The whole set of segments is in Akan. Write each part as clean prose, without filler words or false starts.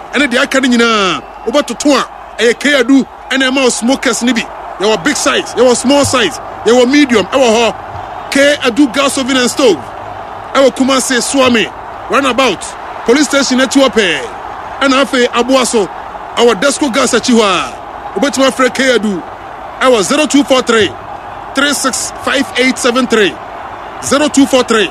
ene de aka nyina obototo a eye Keadu ene ma smokers ni bi ye were big size ye were small size ye were medium e were ho Keadu gas oven and stove e were Kumasi Swami runabout police station Etiwapa and afi Abuaso our Desco gas achiwa obetima frɛ Keadu e were 0243 365873 0243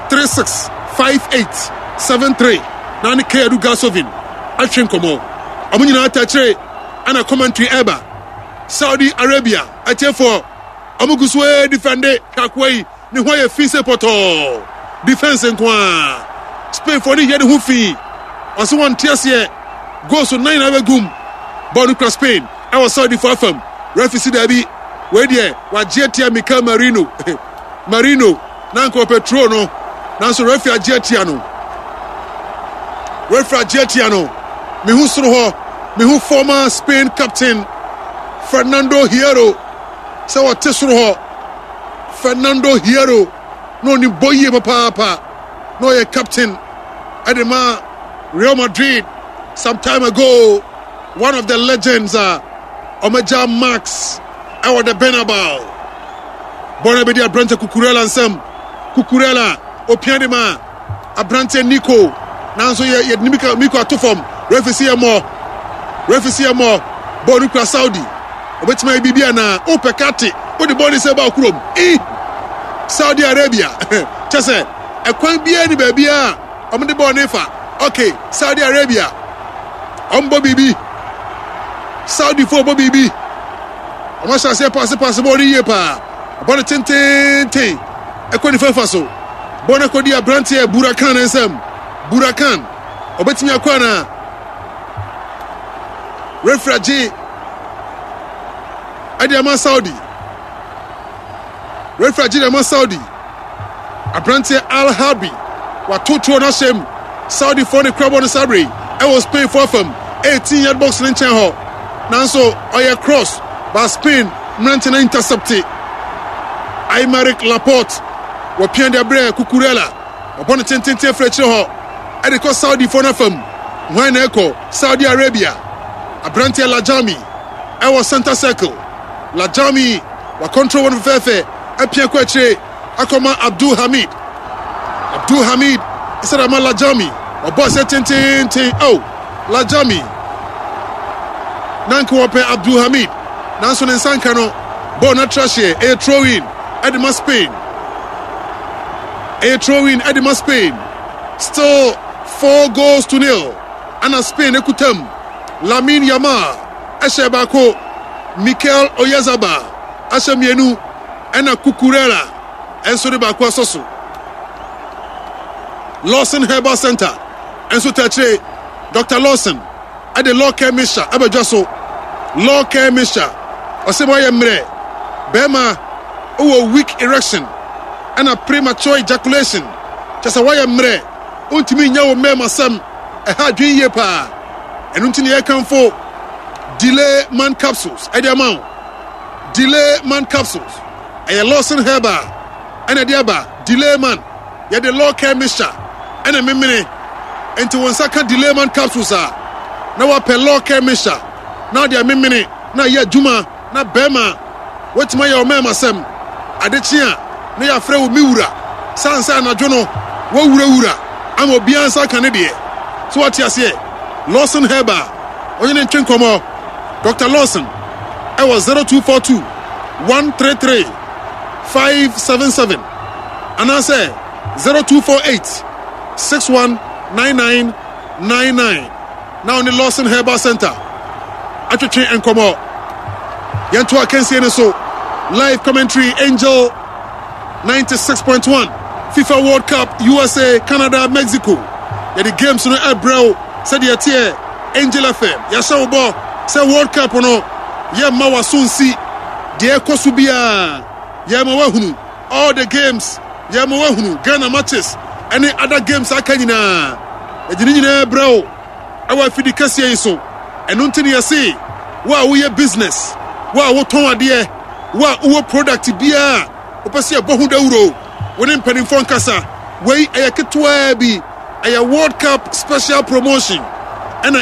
365873 Nani Keadu gas oven atwen komo amunyina atachire ana commentary eba Saudi Arabia atefo amuguswe defende kakwai ni hoye fise poto defense nkwa Spain for the yede hu fi oso won tiase go so 9 awegum ball cross Spain I was Saudi for fam referee dabi we die wa jetia Mikel Marino nanko petrol no nanso referee jetia no referee jetia no me hu soro ho me hu former Spain captain Fernando Hierro so what soro ho Fernando Hierro no ni boye papa no ye captain Adema Real Madrid some time ago one of the legends Omeja Max our the Benabal Bonabedi Abrante Cucurella and Sam Cucurella Opianima Abrante Nico nanso ye Miko atofom referee more Bonukra Saudi obetima bibia na opekati odi body se ba okurom Saudi Arabia chese ekwan bia ni ba bia omde ball nefa okay Saudi Arabia ombo bibi Saudi for bibi omasha se pass body ye pa body tenten ekwan fa so bona kodi Abrante Burakan ensem Burakan obetimi akwana referee Adiama Saudi referee Adiama Saudi Abrante Al Harbi watoto na shem Saudi for the crab on the Sabri I was paying for them 18 yard box in ho nanso oya cross by Spain Mrantina intercepted Aymeric Laporte wa pian de bre Cucurella upon the 10 frechire ho e de ko Saudi for na fam when echo Saudi Arabia Abrante Lajami I was center circle Lajami wa control one fefe apia kwachire akoma Abdul Hamid isara ma Lajami o boss ten oh Lajami nanko ope Abdul Hamid nanso ne sanka no ball na trashe e throw in Edema Spain still 4-0 ana Spain ekutam Lamine Yamal Eshebako Mikel Oyarzabal Ashamienu ena Cucurella enso de bako asoso Lawson Herbal Center enso tache Dr. Lawson at the law care misha abajaso law care misha osemo yemre bema o weak erection and a premature ejaculation just a wire mre untimi nya wo mema sam e ha dwen ye pa enunti ne yakan fo delay man capsules e dey amount delay man capsules e Lawson Herbal and e dey aba delay man ye the law care misha and a memene enti won saka delay man capsules na wa pe law care misha na dia memene na ye juma na bema wetima ye o mema sam adechia na ya frɛ wo miwura sansa na dwono wo wura ama obiansa ka ne de so what you say Lawson Herbal onye ne ntwen komo Dr. Lawson I was 0242 133 577 and I say 0248 619999 now in the Lawson Herbal Center atwetwe enkomo yanto akansie ne so live commentary Angel 96.1 FIFA World Cup USA Canada Mexico ya the games no April said ya tie Angel FM ya show ball say World Cup no ya ma wasunsi de ekosu bia ya ma wahunu all the games ya ma wahunu Ghana matches any other games akanyina e nyina April awa fidi kase so enunti ya say wa wo ye business wa wo ton ade wa wo product bia opese ebohu dawuro woni mpanimfo nkasa wei ayeketwa bi aya World Cup special promotion